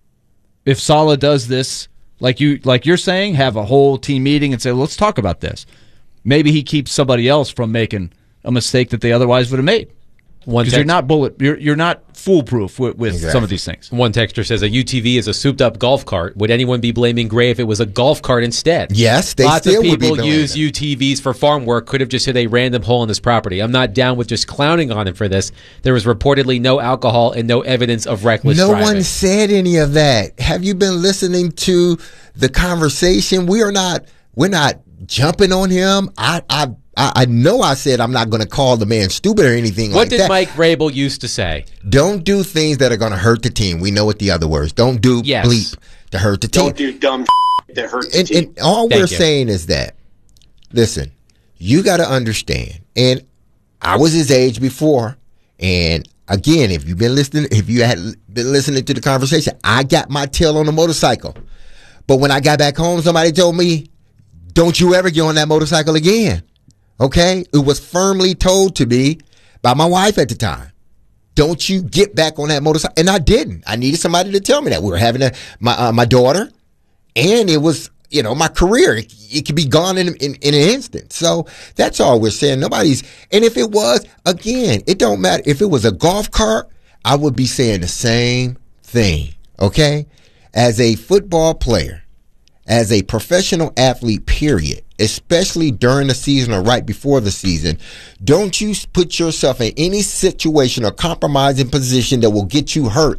if Saleh does this, like you like you're saying, have a whole team meeting and say, let's talk about this. Maybe he keeps somebody else from making a mistake that they otherwise would have made. Because you're not bullet, you're you're not foolproof with, with exactly. some of these things. One texter says a U T V is a souped-up golf cart. Would anyone be blaming Gray if it was a golf cart instead? Yes, they Lots still of would be people blaming use it. U T Vs for farm work. Could have just hit a random hole in this property. I'm not down with just clowning on him for this. There was reportedly no alcohol and no evidence of reckless no driving. No one said any of that. Have you been listening to the conversation? We are not. We're not jumping on him. I. I I know I said I'm not going to call the man stupid or anything what like that. What did Mike Rabel used to say? Don't do things that are going to hurt the team. We know what the other words. Don't do yes. bleep to hurt the team. Don't do dumb that hurt the and, team. And all Thank we're you. saying is that, listen, you got to understand, and I was his age before, and again, if you've been listening, if you had been listening to the conversation, I got my tail on the motorcycle. But when I got back home, somebody told me, don't you ever get on that motorcycle again. Okay? It was firmly told to me by my wife at the time. Don't you get back on that motorcycle. And I didn't. I needed somebody to tell me that. We were having a, my uh, my daughter, and it was, you know, my career. It, it could be gone in, in, in an instant. So that's all we're saying. Nobody's, and if it was, again, it don't matter. If it was a golf cart, I would be saying the same thing. Okay? As a football player, as a professional athlete, period, especially during the season or right before the season, don't you put yourself in any situation or compromising position that will get you hurt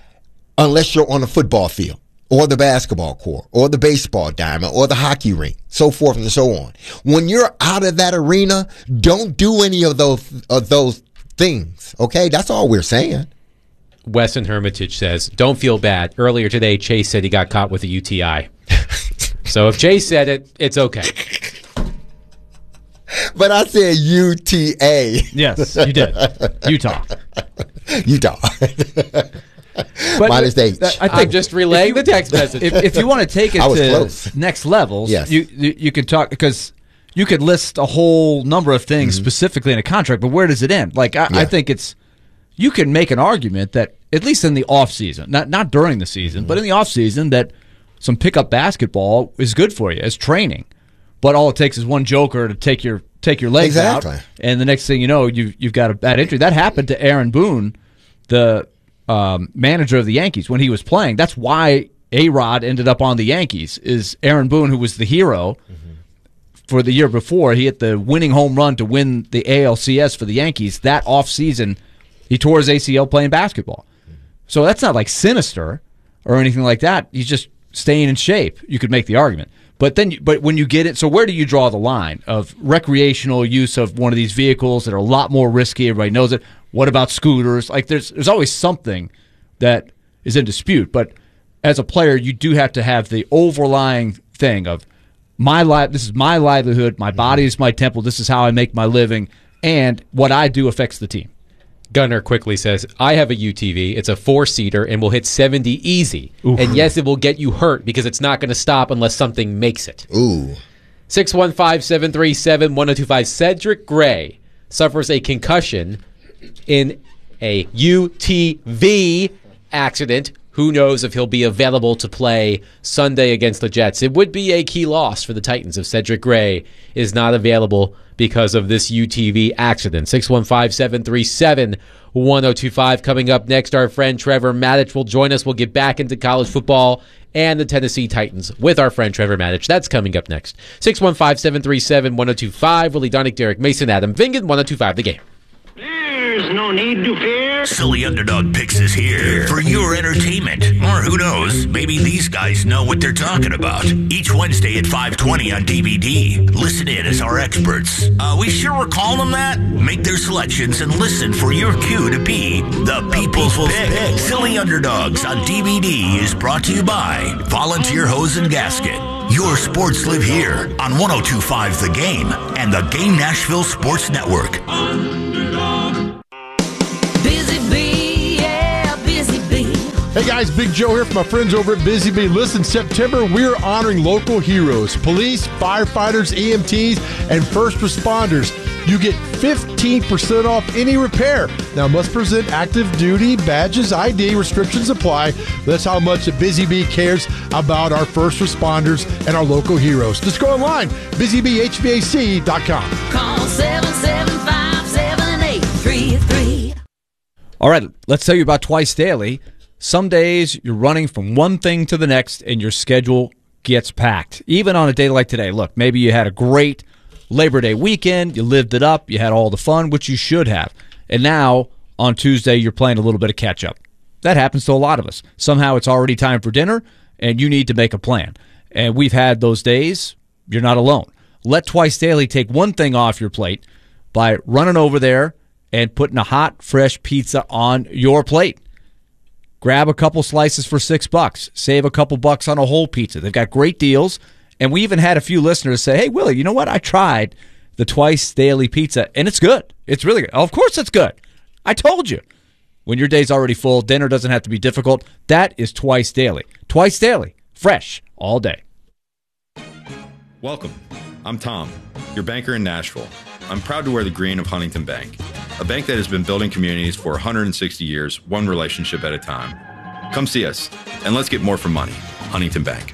unless you're on the football field or the basketball court or the baseball diamond or the hockey rink, so forth and so on. When you're out of that arena, don't do any of those of those things, okay? That's all we're saying. Weston Hermitage says, don't feel bad. Earlier today, Chase said he got caught with a U T I. So if Chase said it, it's okay. But I said U T A. Yes, you did. Utah. Utah. But minus the H. I think I'm just relaying you, the text message. If, if you want to take it I was to close. next levels, yes. you, you you could talk, because you could list a whole number of things mm-hmm. specifically in a contract, but where does it end? Like I, yeah. I think it's, you can make an argument that at least in the off season, not not during the season, mm-hmm. but in the off season, that some pickup basketball is good for you as training. But all it takes is one joker to take your take your legs exactly. out, and the next thing you know, you've you've got a bad injury. That happened to Aaron Boone, the um, manager of the Yankees, when he was playing. That's why A-Rod ended up on the Yankees. Is Aaron Boone, who was the hero mm-hmm. for the year before, he hit the winning home run to win the A L C S for the Yankees. That off season, he tore his A C L playing basketball. Mm-hmm. So that's not like sinister or anything like that. He's just staying in shape. You could make the argument. But then, but when you get it, so where do you draw the line of recreational use of one of these vehicles that are a lot more risky? Everybody knows it. What about scooters? Like there's there's always something that is in dispute. But as a player, you do have to have the overlying thing of my life. This is my livelihood. My body is my temple. This is how I make my living, and what I do affects the team. Gunner quickly says, I have a U T V. It's a four-seater and will hit seventy easy. Oof. And yes, it will get you hurt because it's not going to stop unless something makes it. Ooh. six one five, seven three seven, one oh two five. Cedric Gray suffers a concussion in a U T V accident. Who knows if he'll be available to play Sunday against the Jets. It would be a key loss for the Titans if Cedric Gray is not available because of this U T V accident. six one five, seven three seven, one oh two five. Coming up next, our friend Trevor Matich will join us. We'll get back into college football and the Tennessee Titans with our friend Trevor Matich. That's coming up next. six one five, seven three seven, one oh two five. Willie Donick, Derek Mason, Adam Vingan, one oh two five, The Game. There's no need to fear. Silly Underdog Picks is here for your entertainment. Or who knows, maybe these guys know what they're talking about. Each Wednesday at five twenty on D V D. Listen in as our experts. Uh, we sure we're calling them that? Make their selections and listen for your cue to be the People's Pick. Silly Underdogs on D V D is brought to you by Volunteer Hose and Gasket. Your sports live here on one oh two point five The Game and the Game Nashville Sports Network. Busy Bee, yeah, Busy Bee. Hey guys, Big Joe here from my friends over at Busy Bee. Listen, September, we're honoring local heroes, police, firefighters, E M Ts, and first responders. You get fifteen percent off any repair. Now, must present active duty badges, I D, restrictions apply. That's how much the Busy Bee cares about our first responders and our local heroes. Just go online, busy bee h v a c dot com. Call seven seven five, seven eight three three. All right, let's tell you about Twice Daily. Some days you're running from one thing to the next and your schedule gets packed. Even on a day like today. Look, maybe you had a great Labor Day weekend, you lived it up, you had all the fun, which you should have. And now, on Tuesday, you're playing a little bit of catch-up. That happens to a lot of us. Somehow it's already time for dinner, and you need to make a plan. And we've had those days. You're not alone. Let Twice Daily take one thing off your plate by running over there and putting a hot, fresh pizza on your plate. Grab a couple slices for six bucks. Save a couple bucks on a whole pizza. They've got great deals. And we even had a few listeners say, hey, Willie, you know what? I tried the Twice Daily Pizza, and it's good. It's really good. Of course it's good. I told you. When your day's already full, dinner doesn't have to be difficult. That is Twice Daily. Twice Daily. Fresh all day. Welcome. I'm Tom, your banker in Nashville. I'm proud to wear the green of Huntington Bank, a bank that has been building communities for one hundred sixty years, one relationship at a time. Come see us, and let's get more for money. Huntington Bank.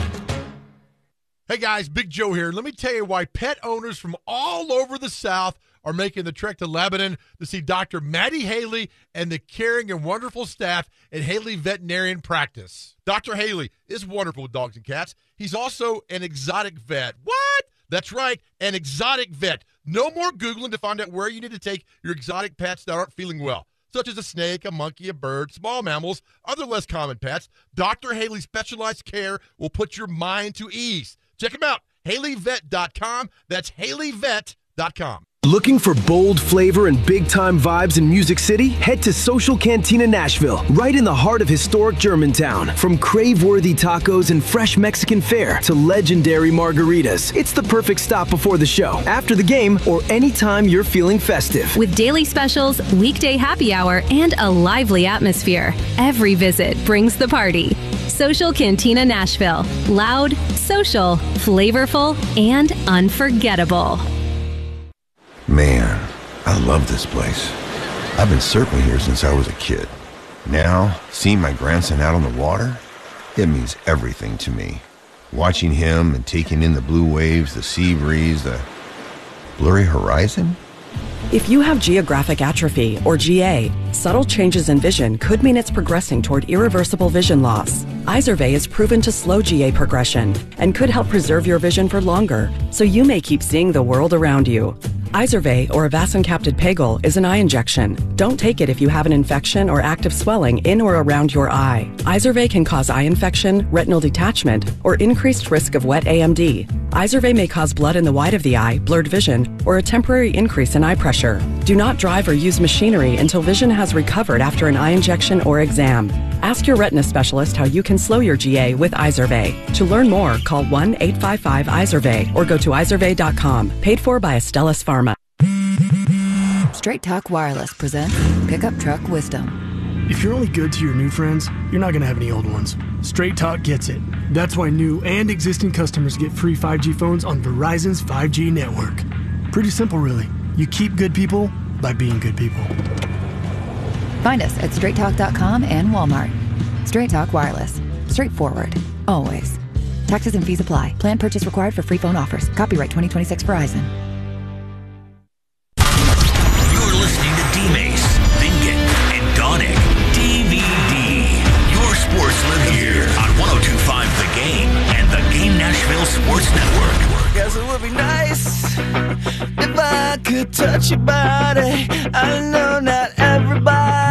Hey guys, Big Joe here. Let me tell you why pet owners from all over the South are making the trek to Lebanon to see Doctor Maddie Haley and the caring and wonderful staff at Haley Veterinarian Practice. Doctor Haley is wonderful with dogs and cats. He's also an exotic vet. What? That's right, an exotic vet. No more Googling to find out where you need to take your exotic pets that aren't feeling well, such as a snake, a monkey, a bird, small mammals, other less common pets. Doctor Haley's specialized care will put your mind to ease. Check him out, Haley Vet dot com. That's Haley Vet dot com. Looking for bold flavor and big-time vibes in Music City? Head to Social Cantina Nashville, right in the heart of historic Germantown. From crave-worthy tacos and fresh Mexican fare to legendary margaritas, it's the perfect stop before the show, after the game, or anytime you're feeling festive. With daily specials, weekday happy hour, and a lively atmosphere, every visit brings the party. Social Cantina Nashville. Loud, social, flavorful, and unforgettable. Man, I love this place. I've been surfing here since I was a kid. Now, seeing my grandson out on the water, it means everything to me. Watching him and taking in the blue waves, the sea breeze, the blurry horizon. If you have geographic atrophy, or G A, subtle changes in vision could mean it's progressing toward irreversible vision loss. Izervay is proven to slow G A progression and could help preserve your vision for longer, so you may keep seeing the world around you. Izervay, or avacincaptad pegol, is an eye injection. Don't take it if you have an infection or active swelling in or around your eye. Izervay can cause eye infection, retinal detachment, or increased risk of wet A M D. Izervay may cause blood in the white of the eye, blurred vision, or a temporary increase in eye pressure. Do not drive or use machinery until vision has recovered after an eye injection or exam. Ask your retina specialist how you can slow your G A with Izervay. To learn more, call one eight five five Izervay or go to izervay dot com. Paid for by Astellas Pharma. Straight Talk Wireless presents Pickup Truck Wisdom. If you're only good to your new friends, you're not going to have any old ones. Straight Talk gets it. That's why new and existing customers get free five G phones on Verizon's five G network. Pretty simple, really. You keep good people by being good people. Find us at straight talk dot com and Walmart. Straight Talk Wireless. Straightforward. Always. Taxes and fees apply. Plan purchase required for free phone offers. Copyright twenty twenty-six Verizon. You're listening to D-Mace, Vingin, and Donick. D V D. Your sports live here on one oh two point five The Game and the Game Nashville Sports Network. Guess it would be nice if I could touch your body. I know not everybody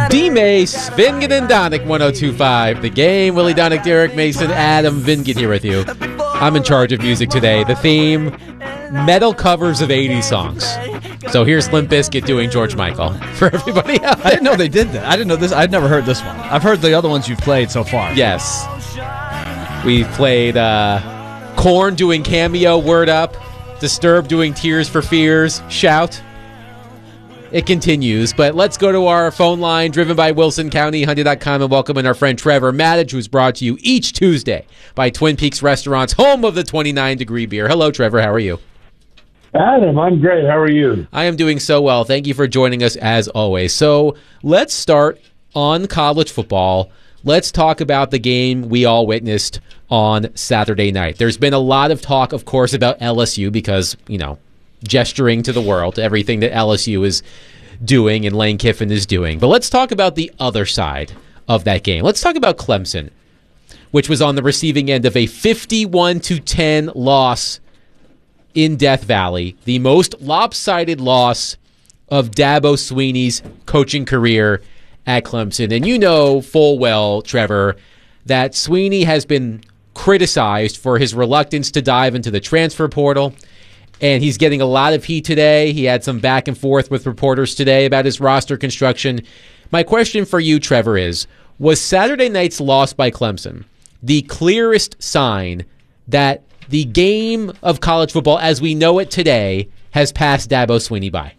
D-Mace, Vingen and Donick, one oh two point five. The Game, Willie Donick, Derek Mason, Adam Vingen here with you. I'm in charge of music today. The theme, metal covers of eighties songs. So here's Limp Bizkit doing George Michael for everybody else. I didn't know they did that. I didn't know this. I'd never heard this one. I've heard the other ones you've played so far. Yes. We played uh, Korn doing Cameo, Word Up. Disturbed doing Tears for Fears, Shout. It continues, but let's go to our phone line, driven by Wilson County Hyundai dot com, and welcome in our friend Trevor Maddich, who's brought to you each Tuesday by Twin Peaks Restaurants, home of the twenty-nine degree beer. Hello, Trevor. How are you? Adam, I'm great. How are you? I am doing so well. Thank you for joining us, as always. So let's start on college football. Let's talk about the game we all witnessed on Saturday night. There's been a lot of talk, of course, about L S U because, you know, gesturing to the world, everything that L S U is doing and Lane Kiffin is doing. But let's talk about the other side of that game. Let's talk about Clemson, which was on the receiving end of a fifty-one to ten loss in Death Valley, the most lopsided loss of Dabo Swinney's coaching career at Clemson. And you know full well, Trevor, that Swinney has been criticized for his reluctance to dive into the transfer portal. And he's getting a lot of heat today. He had some back and forth with reporters today about his roster construction. My question for you, Trevor, is, was Saturday night's loss by Clemson the clearest sign that the game of college football as we know it today has passed Dabo Swinney by?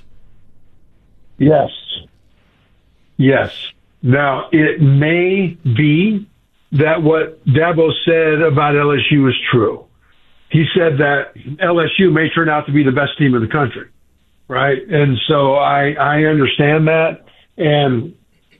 Yes. Yes. Now, it may be that what Dabo said about L S U is true. He said that L S U may turn out to be the best team in the country, right? And so I, I understand that. And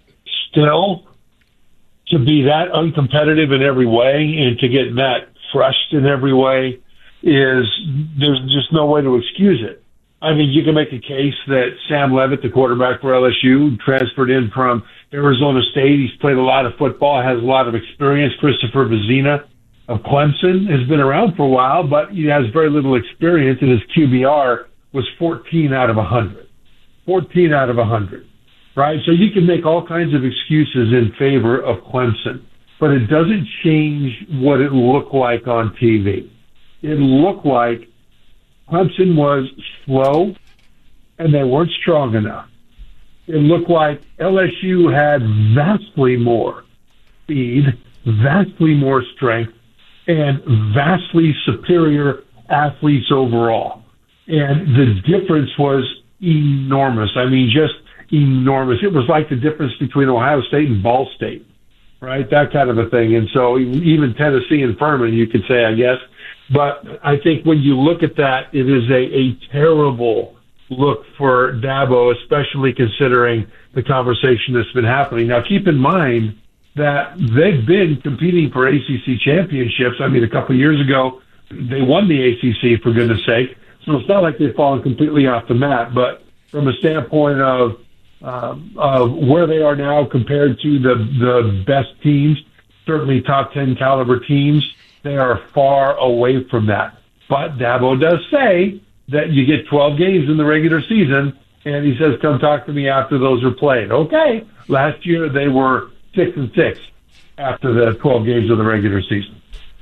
still, to be that uncompetitive in every way and to get that crushed in every way is, there's just no way to excuse it. I mean, you can make a case that Sam Levitt, the quarterback for L S U, transferred in from Arizona State. He's played a lot of football, has a lot of experience. Christopher Vezina of Clemson has been around for a while, but he has very little experience, and his Q B R was fourteen out of one hundred. fourteen out of one hundred, right? So you can make all kinds of excuses in favor of Clemson, but it doesn't change what it looked like on T V. It looked like Clemson was slow, and they weren't strong enough. It looked like L S U had vastly more speed, vastly more strength, and vastly superior athletes overall. And the difference was enormous. I mean, just enormous. It was like the difference between Ohio State and Ball State, right? That kind of a thing. And so even Tennessee and Furman, you could say, I guess. But I think when you look at that, it is a, a terrible look for Dabo, especially considering the conversation that's been happening. Now, keep in mind that they've been competing for A C C championships. I mean, a couple of years ago, they won the A C C, for goodness sake. So it's not like they've fallen completely off the mat. But from a standpoint of, um, of where they are now compared to the, the best teams, certainly top ten caliber teams, they are far away from that. But Dabo does say that you get twelve games in the regular season, and he says, come talk to me after those are played. Okay. Last year they were six and six after the twelve games of the regular season.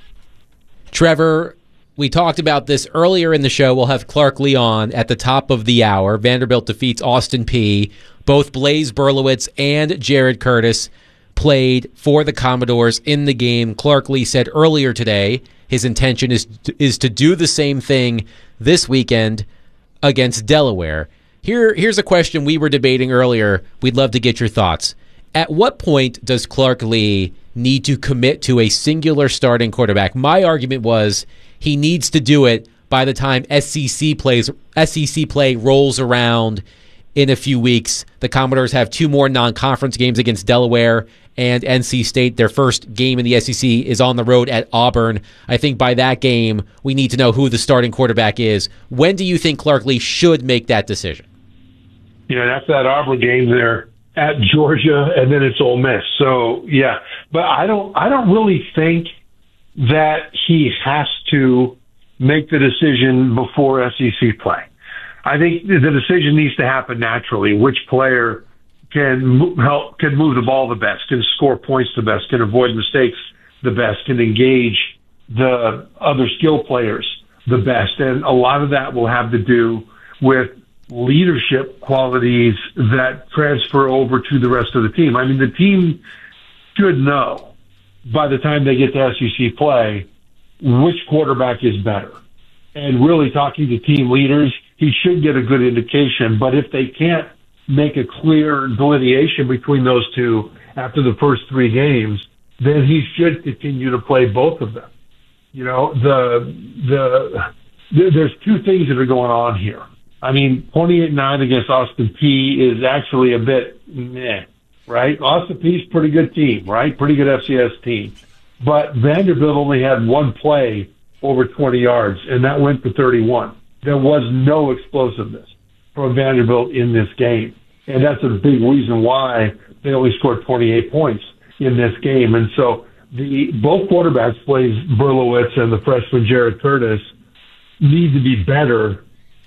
Trevor, we talked about this earlier in the show. We'll have Clark Lee on at the top of the hour. Vanderbilt defeats Austin Peay. Both Blaise Berlowitz and Jared Curtis played for the Commodores in the game. Clark Lee said earlier today his intention is is to do the same thing this weekend against Delaware. Here, here's a question we were debating earlier. We'd love to get your thoughts. At what point does Clark Lee need to commit to a singular starting quarterback? My argument was he needs to do it by the time S E C plays S E C play rolls around in a few weeks. The Commodores have two more non-conference games against Delaware and N C State. Their first game in the S E C is on the road at Auburn. I think by that game, we need to know who the starting quarterback is. When do you think Clark Lee should make that decision? You know, that's that Auburn game there at Georgia, and then it's Ole Miss. So, yeah. But I don't I don't really think that he has to make the decision before S E C play. I think the decision needs to happen naturally. Which player can mo- help, can move the ball the best, can score points the best, can avoid mistakes the best, can engage the other skill players the best. And a lot of that will have to do with leadership qualities that transfer over to the rest of the team. I mean, the team should know by the time they get to S E C play which quarterback is better. And really talking to team leaders, he should get a good indication. But if they can't make a clear delineation between those two after the first three games, then he should continue to play both of them. You know, the the, the there's two things that are going on here. I mean, twenty-eight nine against Austin Peay is actually a bit meh, right? Austin Peay's a pretty good team, right? Pretty good F C S team. But Vanderbilt only had one play over twenty yards, and that went for thirty-one. There was no explosiveness from Vanderbilt in this game. And that's a big reason why they only scored twenty-eight points in this game. And so the both quarterbacks, Blaise Berlowitz and the freshman Jared Curtis, need to be better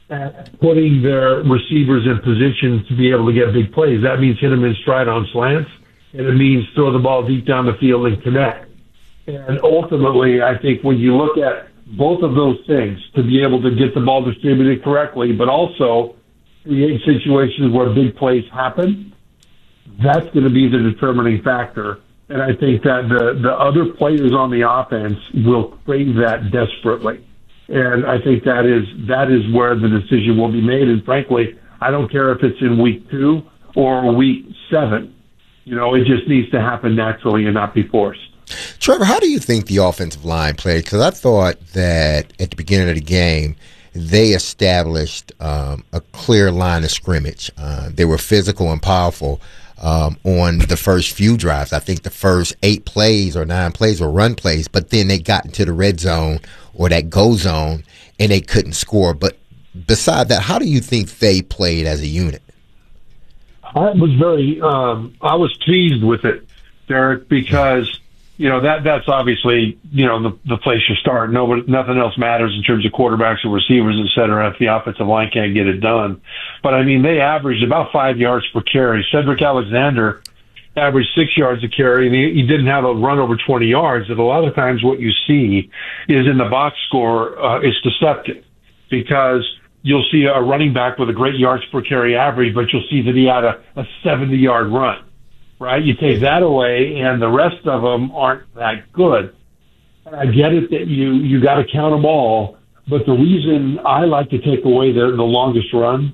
at putting their receivers in position to be able to get big plays. That means hit them in stride on slants, and it means throw the ball deep down the field and connect. And ultimately, I think when you look at both of those things, to be able to get the ball distributed correctly, but also create situations where big plays happen, that's going to be the determining factor. And I think that the, the other players on the offense will crave that desperately. And I think that is that is where the decision will be made. And frankly, I don't care if it's in week two or week seven. You know, it just needs to happen naturally and not be forced. Trevor, how do you think the offensive line played? Because I thought that at the beginning of the game, they established um, a clear line of scrimmage. Uh, they were physical and powerful um, on the first few drives. I think the first eight plays or nine plays were run plays, but then they got into the red zone or that go zone, and they couldn't score. But beside that, how do you think they played as a unit? I was very, um, I was pleased with it, Derek, because you know, that that's obviously, you know, the, the place you start. Nobody, nothing else matters in terms of quarterbacks or receivers, et cetera, if the offensive line can't get it done. But, I mean, they averaged about five yards per carry. Cedric Alexander averaged six yards a carry, and he, he didn't have a run over twenty yards. And a lot of times what you see is in the box score, uh, it's deceptive because you'll see a running back with a great yards per carry average, but you'll see that he had a, a seventy-yard run. Right? You take that away, and the rest of them aren't that good. I get it that you, you got to count them all, but the reason I like to take away the, the longest run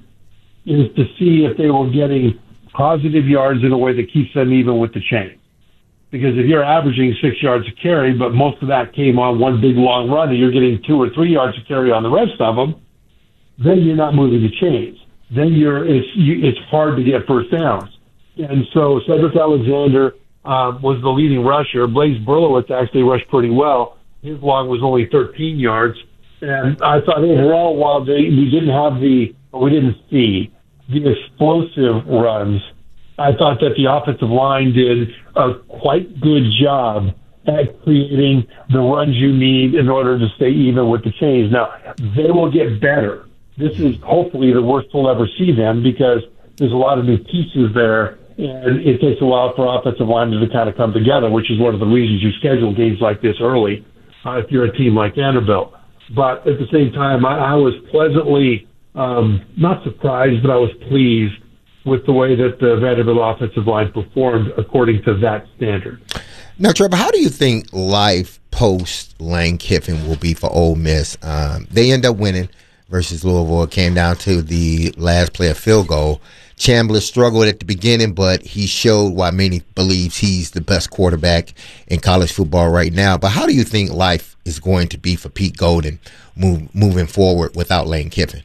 is to see if they were getting positive yards in a way that keeps them even with the chain. Because if you're averaging six yards a carry, but most of that came on one big long run, and you're getting two or three yards a carry on the rest of them, then you're not moving the chains. Then you're it's you, it's hard to get first downs. And so Cedric Alexander uh, was the leading rusher. Blaise Berlowitz actually rushed pretty well. His long was only thirteen yards. And I thought overall, while they, we didn't have the, we didn't see the explosive runs, I thought that the offensive line did a quite good job at creating the runs you need in order to stay even with the chains. Now, they will get better. This is hopefully the worst we'll ever see them because there's a lot of new pieces there. And it takes a while for offensive linemen to kind of come together, which is one of the reasons you schedule games like this early uh, if you're a team like Vanderbilt. But at the same time, I, I was pleasantly, um, not surprised, but I was pleased with the way that the Vanderbilt offensive line performed according to that standard. Now, Trevor, how do you think life post Lane Kiffin will be for Ole Miss? Um, they end up winning versus Louisville. It came down to the last play of field goal. Chandler struggled at the beginning, but he showed why many believes he's the best quarterback in college football right now. But how do you think life is going to be for Pete Golding move, moving forward without Lane Kiffin?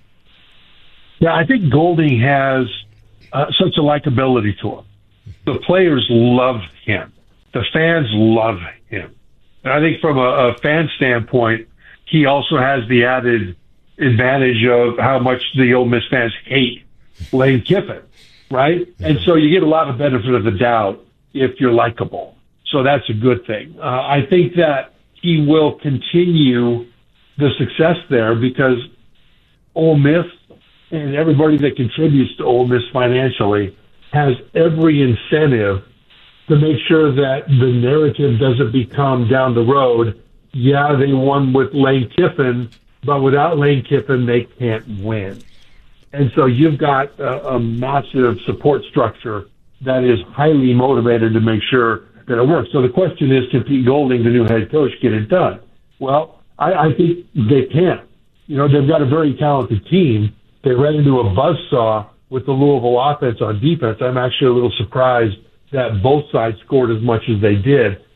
Yeah, I think Golding has uh, such a likability to him. The players love him. The fans love him. And I think from a, a fan standpoint, he also has the added advantage of how much the Ole Miss fans hate Lane Kiffin, right? And so you get a lot of benefit of the doubt if you're likable. So that's a good thing. Uh, I think that he will continue the success there because Ole Miss and everybody that contributes to Ole Miss financially has every incentive to make sure that the narrative doesn't become down the road, yeah, they won with Lane Kiffin, but without Lane Kiffin, they can't win. And so you've got a, a massive support structure that is highly motivated to make sure that it works. So the question is, can Pete Golding, the new head coach, get it done? Well, I, I think they can. You know, they've got a very talented team. They ran into a buzzsaw with the Louisville offense on defense. I'm actually a little surprised that both sides scored as much as they did.